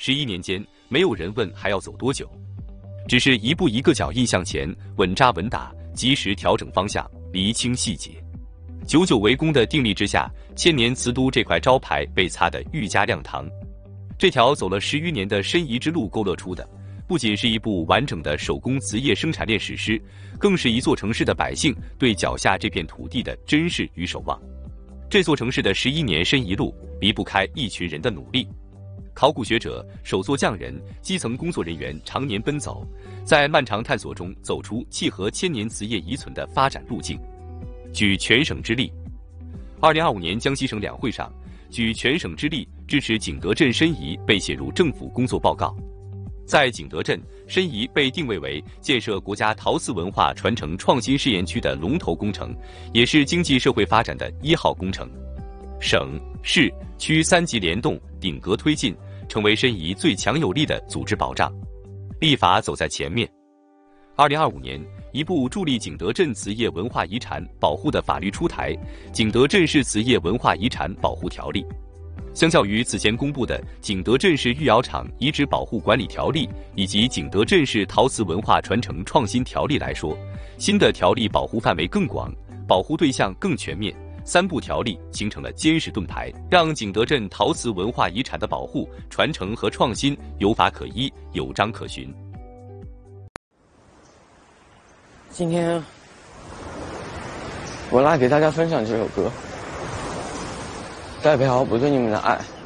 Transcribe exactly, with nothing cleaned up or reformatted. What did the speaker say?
十一年间，没有人问还要走多久，只是一步一个脚印向前，稳扎稳打，及时调整方向，厘清细节。久久为功的定力之下，千年瓷都这块招牌被擦得愈加亮堂。这条走了十余年的申遗之路勾勒出的，不仅是一部完整的手工瓷业生产链史诗，更是一座城市的百姓对脚下这片土地的珍视与守望。这座城市的十一年申遗路，离不开一群人的努力。考古学者、手作匠人、基层工作人员常年奔走，在漫长探索中走出契合千年瓷业遗存的发展路径。举全省之力，二零二五年江西省两会上，举全省之力支持景德镇申遗被写入政府工作报告。在景德镇，申遗被定位为建设国家陶瓷文化传承创新试验区的龙头工程，也是经济社会发展的一号工程。省、市、区三级联动，顶格推进，成为申遗最强有力的组织保障。立法走在前面。二零二五年，一部助力景德镇瓷业文化遗产保护的法律出台，《景德镇市瓷业文化遗产保护条例》。相较于此前公布的《景德镇市御窑厂遗址保护管理条例》以及《景德镇市陶瓷文化传承创新条例》来说，新的条例保护范围更广，保护对象更全面。三部条例形成了坚实盾牌，让景德镇陶瓷文化遗产的保护、传承和创新有法可依、有章可循。 今天我来给大家分享这首歌，代表我对你们的爱。